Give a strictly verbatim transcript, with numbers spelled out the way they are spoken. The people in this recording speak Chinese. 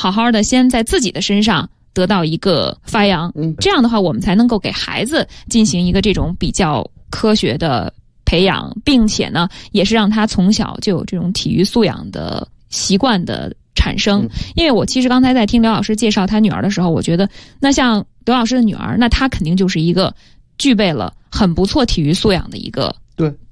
好好的先在自己的身上得到一个发扬， 嗯， 这样的话我们才能够给孩子进行一个这种比较科学的培养，并且呢也是让他从小就有这种体育素养的习惯的产生。因为我其实刚才在听刘老师介绍他女儿的时候，我觉得那像刘老师的女儿，那她肯定就是一个具备了很不错体育素养的一个对